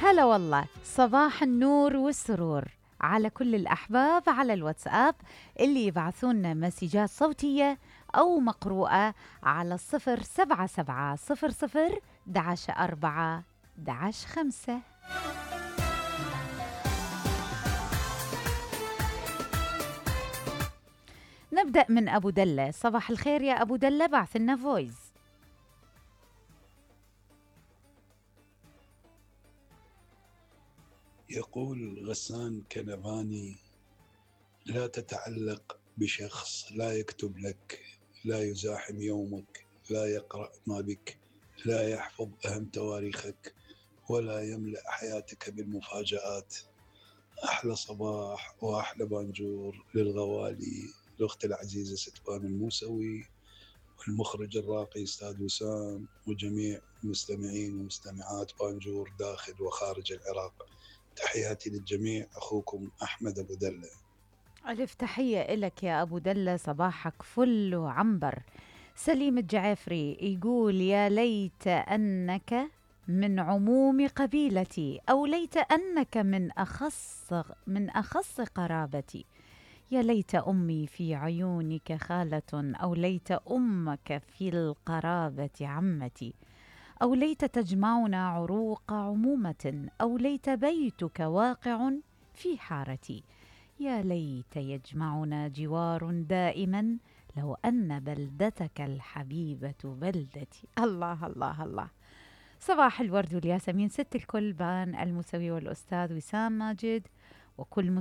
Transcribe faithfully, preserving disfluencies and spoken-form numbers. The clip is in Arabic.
هلا والله، صباح النور والسرور على كل الأحباب على الواتساب اللي يبعثونا مسجات صوتية أو مقروءة على الصفر سبعة سبعة صفر صفر دعش أربعة دعش خمسة. نبدأ من أبو دلة. صباح الخير يا أبو دلة، بعث لنا فويس. يقول غسان كنفاني: لا تتعلق بشخص لا يكتب لك، لا يزاحم يومك، لا يقرأ ما بك، لا يحفظ أهم تواريخك، ولا يملأ حياتك بالمفاجآت. أحلى صباح وأحلى بانجور للغوالي، الأخت العزيزة ستوان الموسوي، والمخرج الراقي أستاذ وسام، وجميع المستمعين ومستمعات بانجور داخل وخارج العراق. تحياتي للجميع، أخوكم أحمد أبو دلة. ألف تحية إلك يا أبو دلة، صباحك فل وعنبر. سليم الجعفري يقول: يا ليت أنك من عموم قبيلتي، أو ليت أنك من أخص من أخص قرابتي. يا ليت أمي في عيونك خالة، أو ليت أمك في القرابة عمتي، أو ليت تجمعنا عروق عمومة، أو ليت بيتك واقع في حارتي. يا ليت يجمعنا جوار دائما، لو أن بلدتك الحبيبة بلدتي. الله الله الله. صباح الورد والياسمين ست الكل، بان الموسوي والأستاذ وسام ماجد وكل